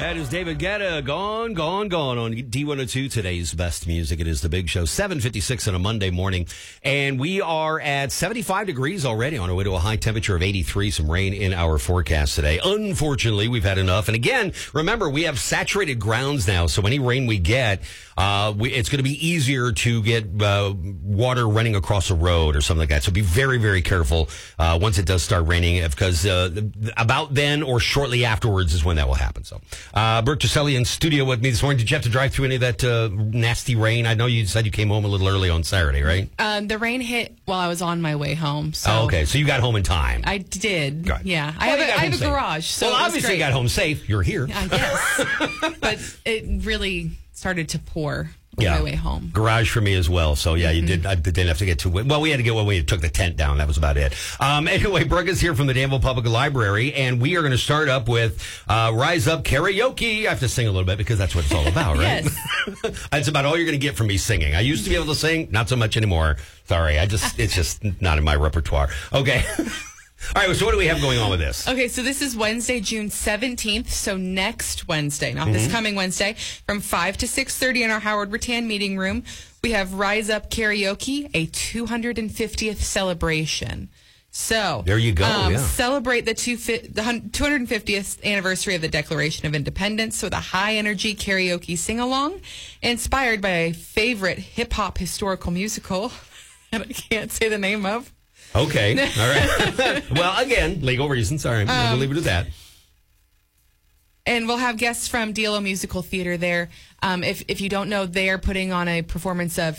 That is David Guetta, Gone on D102, today's best music. It is The Big Show, 7:56 on a Monday morning. And we are at 75 degrees already on our way to a high temperature of 83. Some rain in our forecast today. Unfortunately, we've had enough. And again, remember, we have saturated grounds now. So any rain we get, it's going to be easier to get water running across a road or something like that. So be very, very careful once it does start raining, because about then or shortly afterwards is when that will happen. So Brooke Giselli in studio with me this morning. Did you have to drive through any of that nasty rain? I know you said you came home a little early on Saturday, right? The rain hit while I was on my way home. So okay. So you got home in time. I did. Good. Yeah. Well, I have a garage. So well, obviously you got home safe. You're here. I guess. But it really started to pour on my way home. Garage for me as well. So yeah, you did. I didn't have to get too. Well, we had to get when we took the tent down. That was about it. Anyway, Brooke is here from the Danville Public Library, and we are going to start up with Rise Up Karaoke. I have to sing a little bit because that's what it's all about, right? Yes. That's about all you're going to get from me singing. I used to be able to sing, not so much anymore. Sorry, it's just not in my repertoire. Okay. All right, so what do we have going on with this? Okay, so this is Wednesday, June 17th, so next Wednesday, not this coming Wednesday, from 5 to 6:30 in our Howard Rattan meeting room. We have Rise Up Karaoke, a 250th celebration. So there you go. Celebrate the 250th anniversary of the Declaration of Independence with a high-energy karaoke sing-along inspired by a favorite hip-hop historical musical that I can't say the name of. Okay. All right. Well, again, legal reasons. All right. We'll leave it at that. And we'll have guests from DLO Musical Theater there. If you don't know, they are putting on a performance of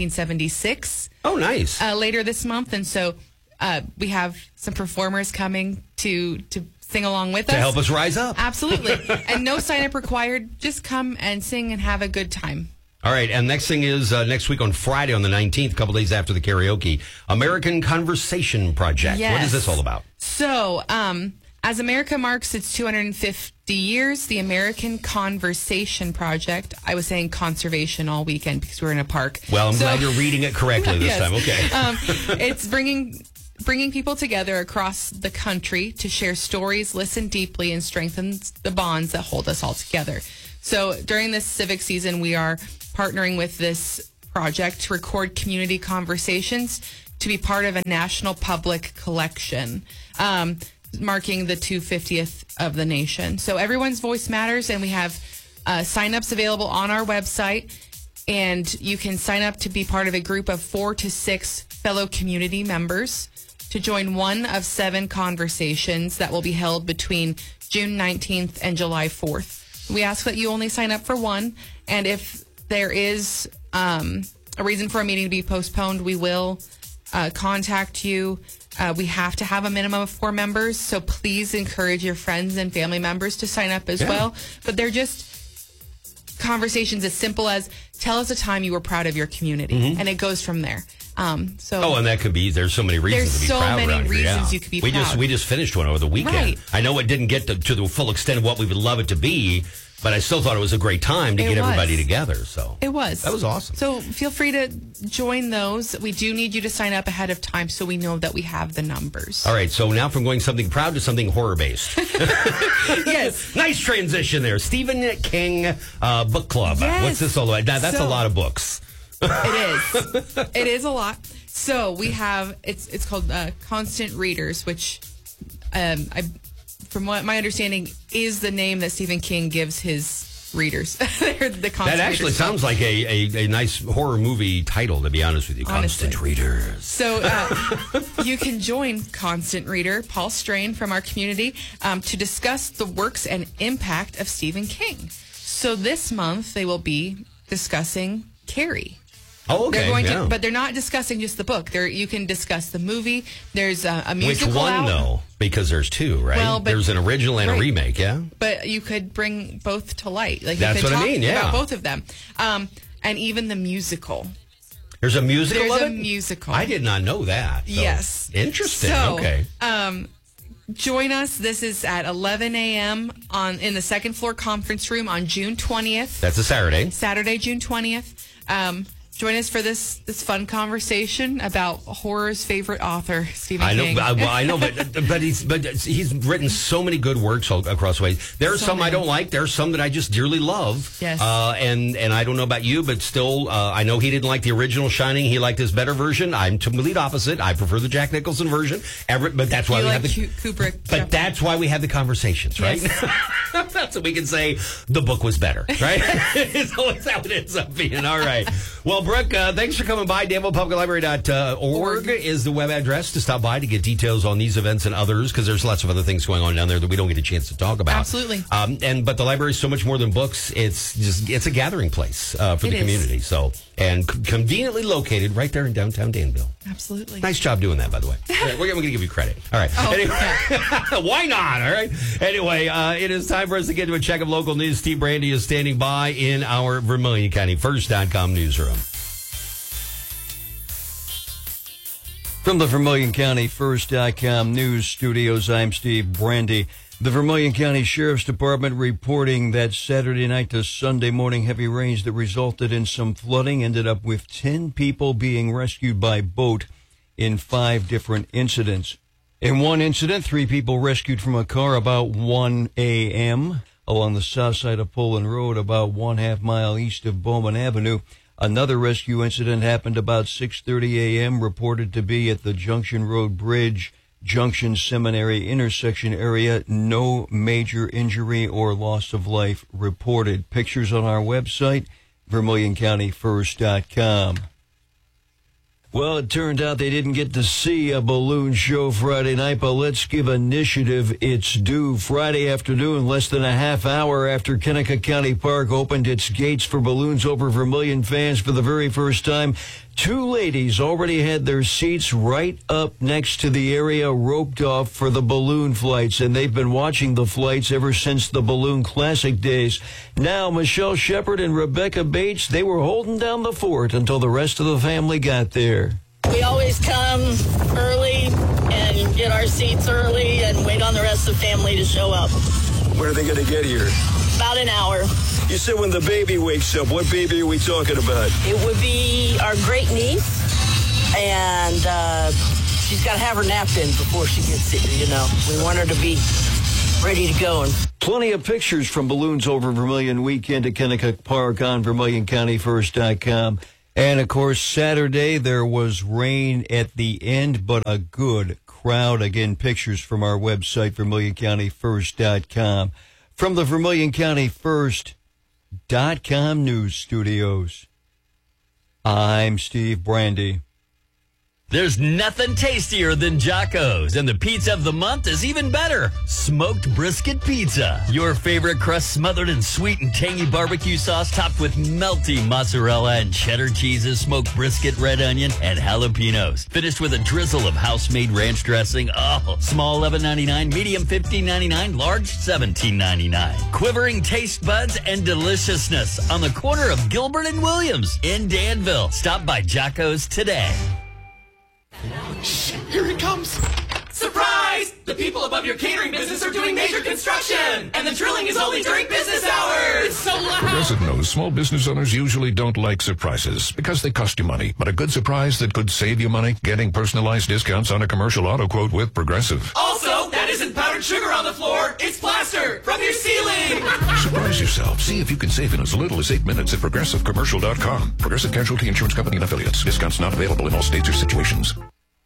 1776. Oh, nice. Later this month. And so we have some performers coming to sing along with us. To help us rise up. Absolutely. And no sign-up required. Just come and sing and have a good time. All right, and next thing is next week on Friday on the 19th, a couple days after the karaoke, American Conversation Project. Yes. What is this all about? So, as America marks its 250 years, the American Conversation Project, I was saying conservation all weekend because we were in a park. Well, I'm glad you're reading it correctly this time. Okay. It's bringing people together across the country to share stories, listen deeply, and strengthen the bonds that hold us all together. So during this civic season, we are partnering with this project to record community conversations to be part of a national public collection, marking the 250th of the nation. So everyone's voice matters, and we have sign-ups available on our website, and you can sign up to be part of a group of 4 to 6 fellow community members to join one of 7 conversations that will be held between June 19th and July 4th. We ask that you only sign up for one, and if there is a reason for a meeting to be postponed, we will contact you. We have to have a minimum of 4 members, so please encourage your friends and family members to sign up as well. But they're just conversations as simple as, tell us a time you were proud of your community, and it goes from there. And that could be, there's so many reasons to be proud around here. There's so many reasons you could be proud. We just finished one over the weekend. Right. I know it didn't get to the full extent of what we would love it to be, but I still thought it was a great time to get everybody together. So it was. That was awesome. So feel free to join those. We do need you to sign up ahead of time so we know that we have the numbers. All right. So now from going something proud to something horror-based. Yes. Nice transition there. Stephen King Book Club. Yes. What's this all about? Now, that's a lot of books. It is. It is a lot. So we have, it's called Constant Readers, which from what my understanding is the name that Stephen King gives his readers. They're the Constant That actually Readers. sounds like a nice horror movie title, to be honest with you. Honestly. Constant Readers. So you can join Constant Reader Paul Strain from our community to discuss the works and impact of Stephen King. So this month they will be discussing Carrie. Oh, okay. They're going to, but they're not discussing just the book. You can discuss the movie. There's a musical. Which one, though? Because there's 2, right? Well, there's an original and a remake, yeah? But you could bring both to light. Like That's you could what I talk mean, yeah. about both of them. And even the musical. There's a musical There's of a it? musical. I did not know that. So. Yes. Interesting. So, okay. Join us. This is at 11 a.m. in the second floor conference room on June 20th. That's a Saturday. Saturday, June 20th. Join us for this fun conversation about horror's favorite author, Stephen King. I know, but he's written so many good works across the way. There are some I don't like. There are some that I just dearly love. Yes. And I don't know about you, but still, I know he didn't like the original Shining. He liked his better version. I'm complete opposite. I prefer the Jack Nicholson version. But that's why we have the Kubrick. But that's why we have the conversations, right? Yes. So we can say the book was better, right? It's always how it ends up being. All right. Well, Brooke, thanks for coming by. DanvillePublicLibrary.org is the web address to stop by to get details on these events and others, because there's lots of other things going on down there that we don't get a chance to talk about. Absolutely. But the library is so much more than books. It's a gathering place for the community. So, and conveniently located right there in downtown Danville. Absolutely. Nice job doing that, by the way. We're going to give you credit. All right. Anyway, why not? All right. Anyway, it is time for us to get to a check of local news. Steve Brandy is standing by in our Vermilion County First.com newsroom. From the Vermilion County First.com news studios, I'm Steve Brandy. The Vermilion County Sheriff's Department reporting that Saturday night to Sunday morning heavy rains that resulted in some flooding ended up with 10 people being rescued by boat in 5 different incidents. In one incident, 3 people rescued from a car about 1 a.m. along the south side of Poland Road, about 1/2 mile east of Bowman Avenue. Another rescue incident happened about 6:30 a.m., reported to be at the Junction Road Bridge, Junction Seminary intersection area. No major injury or loss of life reported. Pictures on our website, VermilionCountyFirst.com. Well, it turned out they didn't get to see a balloon show Friday night, but let's give Initiative its due. Friday afternoon, less than a half hour after Kennecott County Park opened its gates for Balloons Over Vermilion fans for the very first time, 2 ladies already had their seats right up next to the area roped off for the balloon flights, and they've been watching the flights ever since the Balloon Classic days. Now, Michelle Shepard and Rebecca Bates, they were holding down the fort until the rest of the family got there. We always come early and get our seats early and wait on the rest of the family to show up. When are they going to get here? About an hour. You said when the baby wakes up. What baby are we talking about? It would be our great niece, and she's got to have her napped in before she gets here, you know. We want her to be ready to go. Plenty of pictures from Balloons Over Vermilion weekend at Kennecott Park on VermilionCountyFirst.com. And, of course, Saturday there was rain at the end, but a good crowd. Again, pictures from our website, VermilionCountyFirst.com. From the Vermilion County First.com news studios, I'm Steve Brandy. There's nothing tastier than Jocko's, and the pizza of the month is even better. Smoked brisket pizza. Your favorite crust smothered in sweet and tangy barbecue sauce topped with melty mozzarella and cheddar cheeses, smoked brisket, red onion, and jalapenos. Finished with a drizzle of house-made ranch dressing. Oh, small $11.99, medium $15.99, large $17.99. Quivering taste buds and deliciousness on the corner of Gilbert and Williams in Danville. Stop by Jocko's today. Shh, here it comes. Surprise! The people above your catering business are doing major construction, and the drilling is only during business hours. It's so loud. Progressive knows small business owners usually don't like surprises because they cost you money. But a good surprise that could save you money? Getting personalized discounts on a commercial auto quote with Progressive. Also, that isn't powdered sugar on the floor. It's plaster from your ceiling. Surprise yourself. See if you can save in as little as 8 minutes at ProgressiveCommercial.com. Progressive Casualty Insurance Company and Affiliates. Discounts not available in all states or situations.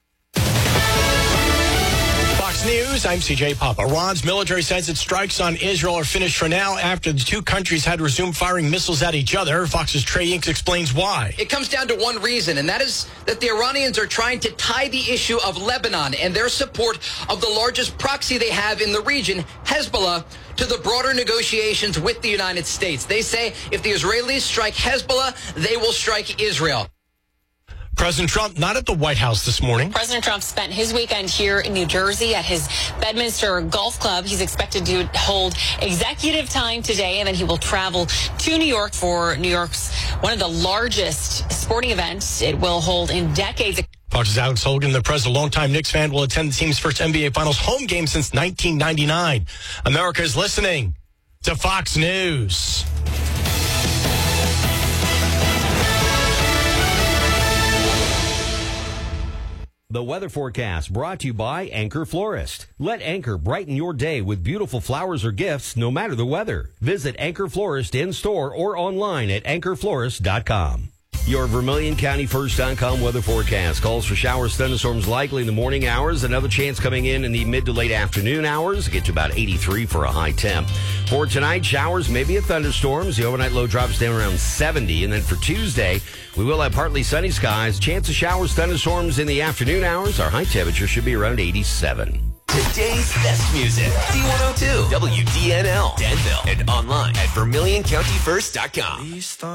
News, I'm CJ Papa. Iran's military says its strikes on Israel are finished for now after the 2 countries had resumed firing missiles at each other. Fox's Trey Inks explains why. It comes down to one reason, and that is that the Iranians are trying to tie the issue of Lebanon and their support of the largest proxy they have in the region, Hezbollah, to the broader negotiations with the United States. They say if the Israelis strike Hezbollah, they will strike Israel. President Trump not at the White House this morning. President Trump spent his weekend here in New Jersey at his Bedminster Golf Club. He's expected to hold executive time today, and then he will travel to New York for New York's one of the largest sporting events it will hold in decades. Fox's Alex Hogan, the president, longtime Knicks fan, will attend the team's first NBA Finals home game since 1999. America is listening to Fox News. The weather forecast brought to you by Anchor Florist. Let Anchor brighten your day with beautiful flowers or gifts no matter the weather. Visit Anchor Florist in-store or online at anchorflorist.com. Your VermilionCountyFirst.com weather forecast calls for showers, thunderstorms likely in the morning hours. Another chance coming in the mid to late afternoon hours. Get to about 83 for a high temp. For tonight, showers, maybe a thunderstorms. The overnight low drops down around 70. And then for Tuesday, we will have partly sunny skies. Chance of showers, thunderstorms in the afternoon hours. Our high temperature should be around 87. Today's best music. D102, WDNL, Danville, and online at VermilionCountyFirst.com.